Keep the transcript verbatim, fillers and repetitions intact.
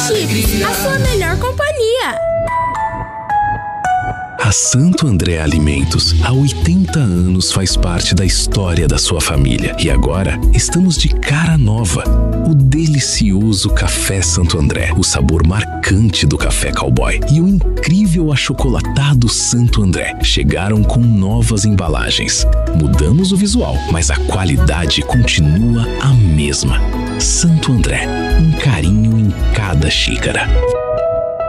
Chips, a sua melhor companhia. A Santo André Alimentos, há oitenta anos, faz parte da história da sua família. E agora, estamos de cara nova. O delicioso Café Santo André, o sabor marcante do café cowboy e o incrível achocolatado Santo André chegaram com novas embalagens. Mudamos o visual, mas a qualidade continua a mesma. Santo André, um carinho em cada xícara.